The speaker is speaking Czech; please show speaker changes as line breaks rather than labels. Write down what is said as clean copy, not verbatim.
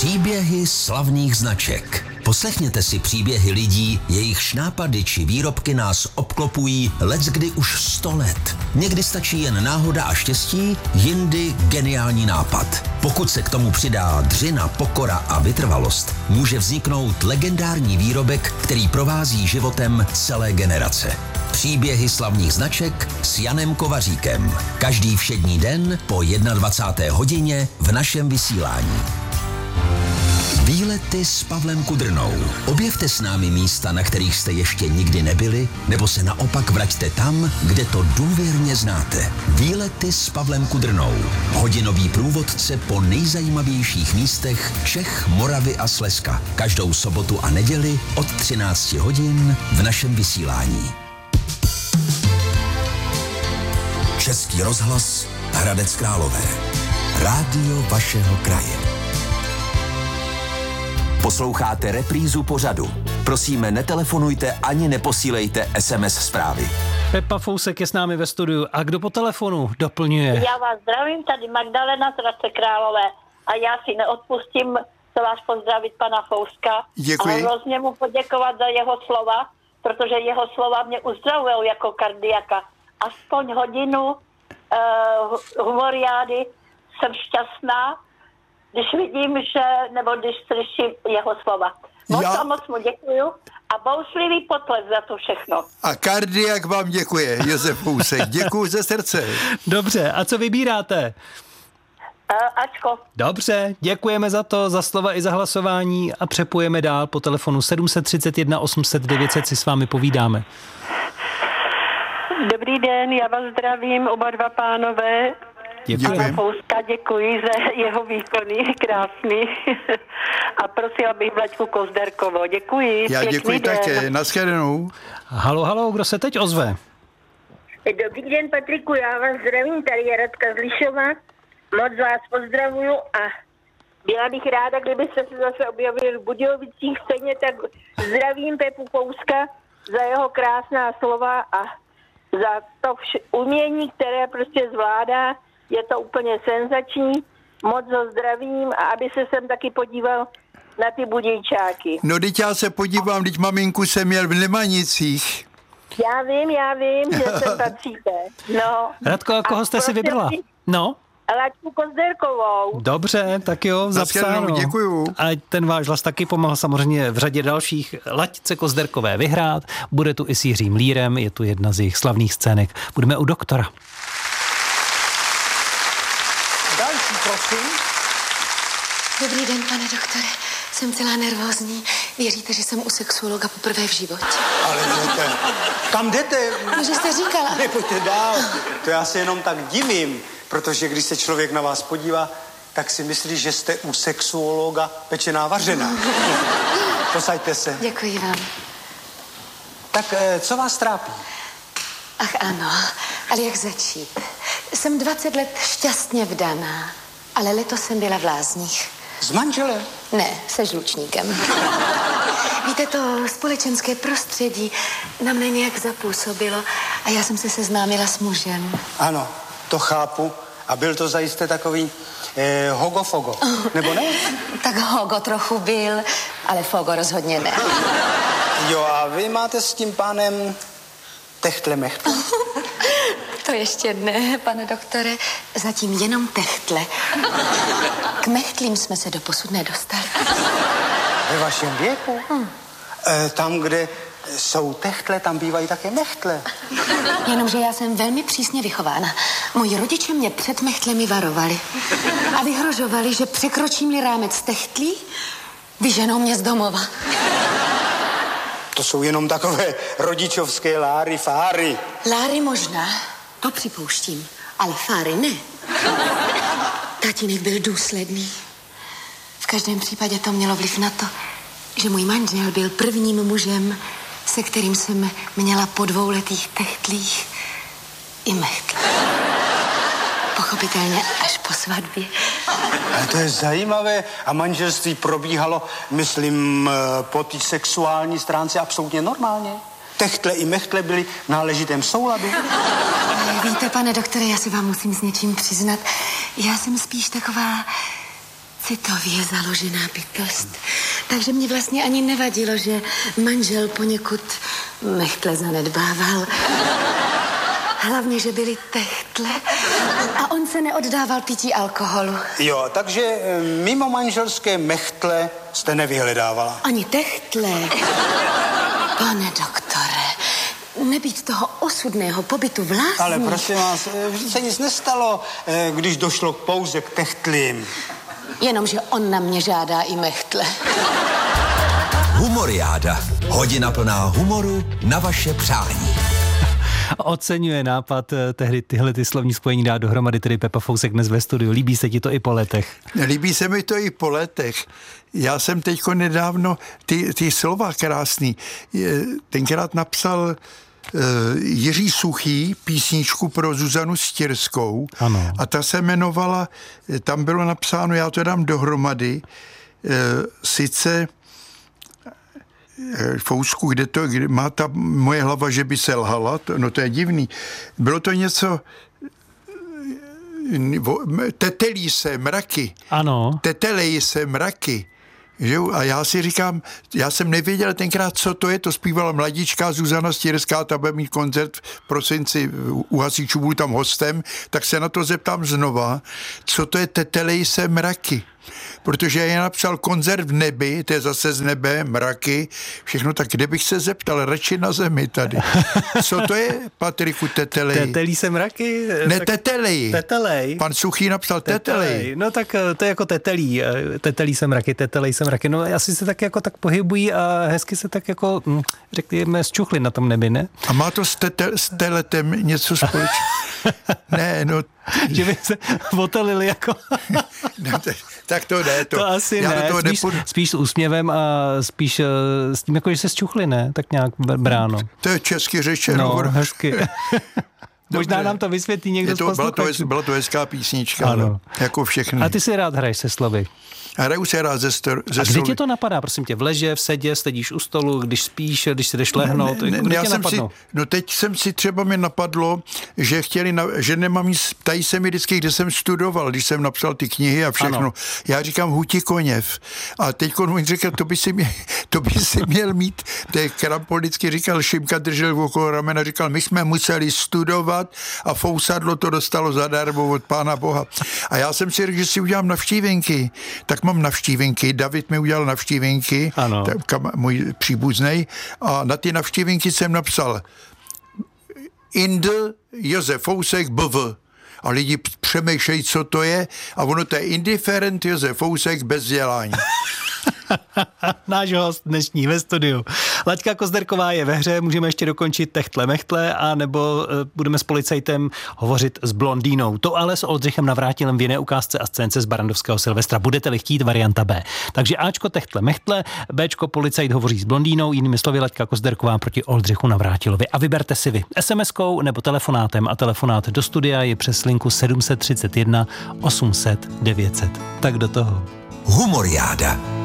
Příběhy slavných značek. Poslechněte si příběhy lidí, jejichž nápady či výrobky nás obklopují leckdy už 100 let. Někdy stačí jen náhoda a štěstí, jindy geniální nápad. Pokud se k tomu přidá dřina, pokora a vytrvalost, může vzniknout legendární výrobek, který provází životem celé generace. Příběhy slavných značek s Janem Kovaříkem. Každý všední den po 21. hodině v našem vysílání. Výlety s Pavlem Kudrnou. Objevte s námi místa, na kterých jste ještě nikdy nebyli, nebo se naopak vraťte tam, kde to důvěrně znáte. Výlety s Pavlem Kudrnou. Hodinový průvodce po nejzajímavějších místech Čech, Moravy a Slezska. Každou sobotu a neděli od 13 hodin v našem vysílání. Český rozhlas Hradec Králové. Rádio vašeho kraje. Posloucháte reprízu pořadu. Prosíme, netelefonujte ani neposílejte SMS zprávy.
Pepa Fousek je s námi ve studiu. A kdo po telefonu doplňuje?
Já vás zdravím, tady Magdalena z Hradce Králové. A já si neodpustím se vás pozdravit pana Fouska.
Děkuji.
A hrozně mu poděkovat za jeho slova, protože jeho slova mě uzdravují jako kardiaka. Aspoň hodinu humoriády jsem šťastná, když vidím, když slyším jeho slova. Moc mu děkuju a bouřlivý potlesk za to všechno.
A kardiak vám děkuje, Josef Fousek. Děkuju ze srdce.
Dobře, a co vybíráte?
Ačko.
Dobře, děkujeme za to, za slova i za hlasování a přepojeme dál po telefonu 731 800 900 si s vámi povídáme.
Dobrý den, já vás zdravím, oba dva pánové.
Děkuji.
Fouska, děkuji za jeho výkony, krásný. A prosila bych Vlaďku Kozderkovo. Děkuji.
Já děkuji také. Naschledanou.
Halo, kdo se teď ozve?
Dobrý den, Patriku, já vás zdravím, tady je Radka z Lišova. Moc vás pozdravuju a byla bych ráda, kdybyste se zase objevili v Budějovicích stejně, tak zdravím Pepu Fouska za jeho krásná slova a za to umění, které prostě zvládá. Je to úplně senzační. Moc ho zdravím a aby se sem taky podíval na ty Budějčáky.
No, teď já se podívám, teď maminku jsem měl v Nemanicích.
Já vím, že sem patříte. No.
Radko, a koho jste si vybrala? No?
Laďku Kozderkovou.
Dobře, tak jo, zapsáno.
Děkuju.
A ten váš hlas taky pomáhal samozřejmě v řadě dalších Laďce Kozderkové vyhrát. Bude tu i s Jiřím Lírem, je tu jedna z jejich slavných scének. Budeme u doktora.
Další, prosím.
Dobrý den, pane doktore. Jsem celá nervózní. Věříte, že jsem u sexuologa poprvé v životě?
Ale jdete. Kam jdete?
No, že jste říkala.
Nepojďte dál. To já se jenom tak divím, protože když se člověk na vás podívá, tak si myslí, že jste u sexuologa pečená vařená. Posaďte se.
Děkuji vám.
Tak co vás trápí?
Ach ano, ale jak začít? Jsem 20 let šťastně vdaná, ale letos jsem byla v lázních.
S manželem?
Ne, se žlučníkem. Víte, to společenské prostředí na mě nějak zapůsobilo a já jsem se seznámila s mužem.
Ano, to chápu. A byl to zajisté takový hogo-fogo, nebo ne?
Tak hogo trochu byl, ale fogo rozhodně ne.
Jo, a vy máte s tím pánem techtle-mechtle?
To ještě ne, pane doktore, zatím jenom techtle. K mechtlím jsme se doposud nedostali.
Ve vašem věku? Tam, kde jsou techtle, tam bývají také mechtle.
Jenomže já jsem velmi přísně vychována. Moji rodiče mě před mechtlemi varovali. A vyhrožovali, že překročím-li rámec techtlí, vyženou mě z domova.
To jsou jenom takové rodičovské láry, fáry.
Láry možná, to připouštím, ale fáry ne. Tatínek byl důsledný. V každém případě to mělo vliv na to, že můj manžel byl prvním mužem, se kterým jsem měla po 2letých techtlích i mechtl. Pochopitelně až po svatbě.
Ale to je zajímavé. A manželství probíhalo, myslím, po té sexuální stránce absolutně normálně. Techtle i mechtle byly v náležitém souladu.
Víte, pane doktore, já se vám musím s něčím přiznat. Já jsem spíš taková citově založená bytost. Takže mě vlastně ani nevadilo, že manžel poněkud Mechtle zanedbával. Hlavně, že byli techtle a on se neoddával pití alkoholu.
Jo, takže mimo manželské Mechtle jste nevyhledávala.
Ani techtle. Pane doktore, nebýt toho osudného pobytu v lázních.
Ale prosím vás, vždyť se nic nestalo, když došlo pouze k techtlím.
Jenomže on na mě žádá i Mechtle.
Humoriáda. Hodina plná humoru na vaše přání.
Oceňuje nápad tehdy tyhle ty slovní spojení dát dohromady, tedy Pepa Fousek dnes ve studiu. Líbí se ti to i po letech?
Líbí se mi to i po letech. Já jsem teďko nedávno ty slova krásný. Tenkrát napsal Jiří Suchý písničku pro Zuzanu Stěrskou.
Ano.
A ta se jmenovala, tam bylo napsáno, já to dám dohromady, sice Fousku, kde má ta moje hlava, že by se lhala, no to je divný. Bylo to něco, tetelí se mraky.
Ano.
Tetelejí se mraky. Že? A já si říkám, já jsem nevěděl tenkrát, co to je, to zpívala mladička Zuzana Stěrská, ta bude mít koncert v prosinci u Hasičů, budu tam hostem, tak se na to zeptám znova, co to je tetelej se mraky. Protože já napsal koncert v nebi, to je zase z nebe, mraky, všechno, tak kde bych se zeptal, radši na zemi tady. Co to je, Patriku, tetelej?
Tetelí se mraky?
Ne, tetelej.
Tetelej.
Pan Suchý napsal tetelej.
No tak to je jako tetelí. Tetelí se mraky, tetelej se mraky. No asi se tak jako tak pohybují a hezky se tak jako, řekněme, zčuchli na tom nebi, ne?
A má to s teletem něco společného? Ne, no.
Že by se otelili jako...
No, tak to ne.
To asi ne, spíš s úsměvem a spíš s tím, jako že se zčuchli, ne? Tak nějak bráno.
To je česky řečeno.
No, hezky. Možná nám to vysvětlí někdo z posluchačů.
Byla to hezká písnička, ano. Jako všechny.
A ty si rád hraješ se slovy?
Hraju se rád ze
A kde tě to napadá, prosím tě? V leže, v sedě, sedíš u stolu, když spíš, když si jdeš lehnout?
Teď jsem si třeba mi napadlo, že že nemám jíst, ptají se mi vždycky, kde jsem studoval, když jsem napsal ty knihy a všechno. Ano. Já říkám Hutikoněv. A teď on říkal, to by si měl mít, to je Krampol vždycky říkal, Šimka držel okolo ramena, říkal, my jsme museli studovat a Fousadlo to dostalo zadarmo od Pána Boha. A já jsem si řekl, že si udělám navštívenky. Tak mám navštívenky, David mi udělal navštívenky, můj příbuznej, a na ty navštívenky jsem napsal Inde Josef Fousek BV. A lidi přemýšlejí, co to je, a ono to je indiferent Josef Fousek bez vzdělání.
Náš host dnešní ve studiu. Laďka Kozderková je ve hře, můžeme ještě dokončit Techtle Mechtle, a nebo budeme s policajtem hovořit s blondýnou. To ale s Oldřichem Navrátilem v jiné ukázce a scénce z Barrandovského Silvestra. Budete-li chtít, varianta B. Takže Ačko Techtle Mechtle, Bčko policajt hovoří s blondýnou, jinými slovy Laďka Kozderková proti Oldřichu Navrátilovi. A vyberte si vy SMS-kou nebo telefonátem, a telefonát do studia je přes linku 731 800 900. Tak do toho.
Humoriáda.